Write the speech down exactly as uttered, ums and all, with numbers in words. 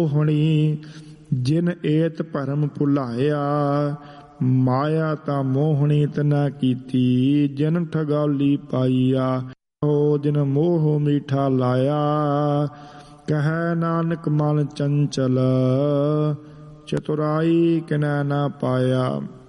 ਮੋਹਣੀ ਜਿਨ ਏਤ ਭਰਮ ਭੁਲਾਇਆ, ਮਾਇਆ ਤਾਂ ਮੋਹਣੀ ਤਨਾ ਕੀਤੀ, ਜਿਨ ਠਗੌਲੀ ਪਾਈਆ। ਹੋ ਜਿਨ ਮੋਹ ਮੀਠਾ ਲਾਇਆ, ਕਹਿ ਨਾਨਕ ਮਨ ਚੰਚਲ, ਚਤੁਰਾਈ ਕਿਨੈ ਨਾ ਪਾਇਆ।